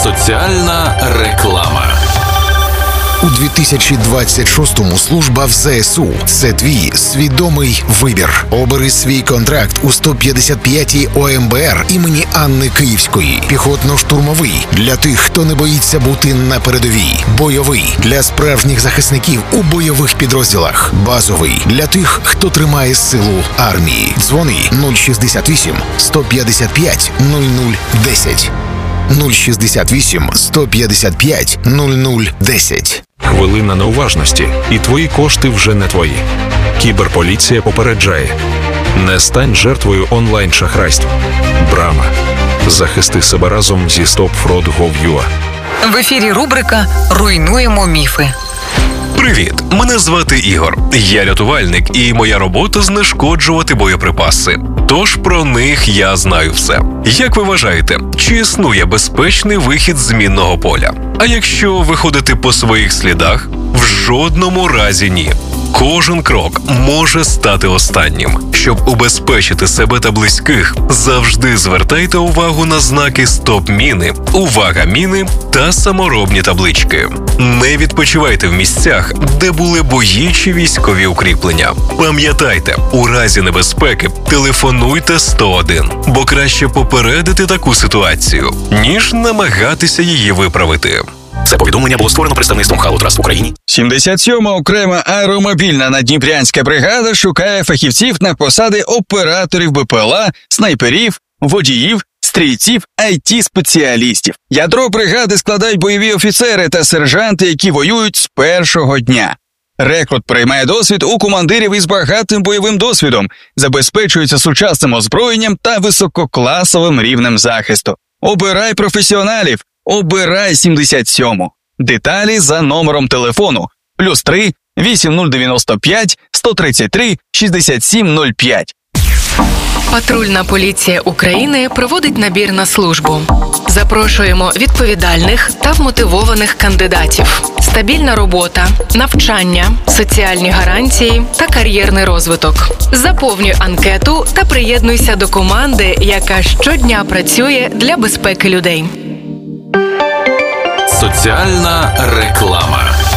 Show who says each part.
Speaker 1: Соціальна реклама.
Speaker 2: У 2026-му служба в ЗСУ – це твій свідомий вибір. Обери свій контракт у 155-й ОМБР імені Анни Київської. Піхотно-штурмовий – для тих, хто не боїться бути на передовій. Бойовий – для справжніх захисників у бойових підрозділах. Базовий – для тих, хто тримає силу армії. Дзвони 068 155 0010. 068 155 0010.
Speaker 3: Хвилина неуважності, і твої кошти вже не твої. Кіберполіція попереджає. Не стань жертвою онлайн-шахрайств. Брама. Захисти себе разом зі StopFraud.gov.ua.
Speaker 4: В ефірі рубрика «Руйнуємо міфи».
Speaker 5: Привіт, мене звати Ігор. Я рятувальник, і моя робота – знешкоджувати боєприпаси. Тож про них я знаю все. Як ви вважаєте, чи існує безпечний вихід з мінного поля? А якщо виходити по своїх слідах? В жодному разі ні. Кожен крок може стати останнім. Щоб убезпечити себе та близьких, завжди звертайте увагу на знаки «Стоп-міни», «Увага міни» та саморобні таблички. Не відпочивайте в місцях, де були бої чи військові укріплення. Пам'ятайте, у разі небезпеки телефонуйте 101, бо краще попередити таку ситуацію, ніж намагатися її виправити.
Speaker 1: Це повідомлення було створено представництвом Халу Траст в Україні.
Speaker 6: 77-ма окрема аеромобільна наддніпрянська бригада шукає фахівців на посади операторів БПЛА, снайперів, водіїв, стрільців, IT-спеціалістів. Ядро бригади складають бойові офіцери та сержанти, які воюють з першого дня. Рекрут приймає досвід у командирів із багатим бойовим досвідом, забезпечується сучасним озброєнням та висококласовим рівнем захисту. Обирай професіоналів. Обирай 77-му. Деталі за номером телефону +3 8095 133 6705.
Speaker 7: Патрульна поліція України проводить набір на службу. Запрошуємо відповідальних та вмотивованих кандидатів. Стабільна робота, навчання, соціальні гарантії та кар'єрний розвиток. Заповнюй анкету та приєднуйся до команди, яка щодня працює для безпеки людей.
Speaker 1: Соціальна реклама.